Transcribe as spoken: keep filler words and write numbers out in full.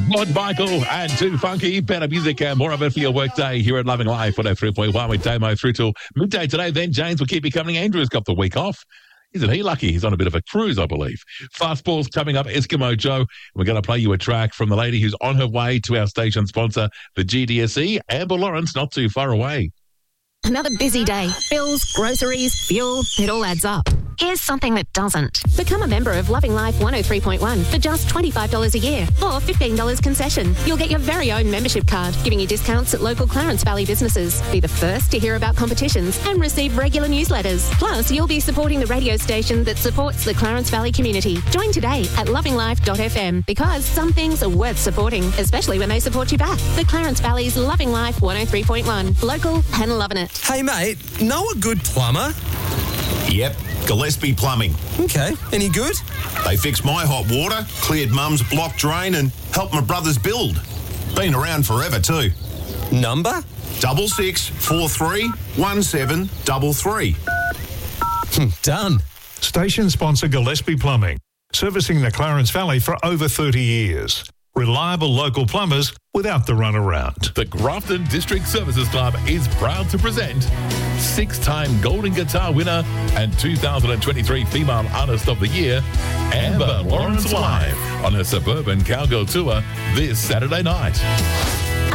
Rod Michael and Too Funky. Better music and more of it for your workday here at Loving Life on oh three point one with Damo through till midday today. Then James will keep you company. Andrew's got the week off. Isn't he lucky? He's on a bit of a cruise, I believe. Fastball's coming up, Eskimo Joe. We're going to play you a track from the lady who's on her way to our station sponsor, the G D S E. Amber Lawrence, not too far away. Another busy day. Bills, groceries, fuel, it all adds up. Here's something that doesn't. Become a member of Loving Life one oh three point one for just twenty-five dollars a year or fifteen dollars concession. You'll get your very own membership card, giving you discounts at local Clarence Valley businesses. Be the first to hear about competitions and receive regular newsletters. Plus, you'll be supporting the radio station that supports the Clarence Valley community. Join today at loving life dot f m because some things are worth supporting, especially when they support you back. The Clarence Valley's Loving Life one oh three point one. Local and loving it. Hey, mate, know a good plumber? Yep, Gillespie Plumbing. Okay, any good? They fixed my hot water, cleared Mum's block drain and helped my brothers build. Been around forever too. Number? Double six four three one seven double three. Done. Station sponsor Gillespie Plumbing, servicing the Clarence Valley for over thirty years. Reliable local plumbers without the runaround. The Grafton District Services Club is proud to present six-time Golden Guitar winner and two thousand twenty-three Female Artist of the Year, Amber Lawrence, live on her Suburban Cowgirl Tour this Saturday night.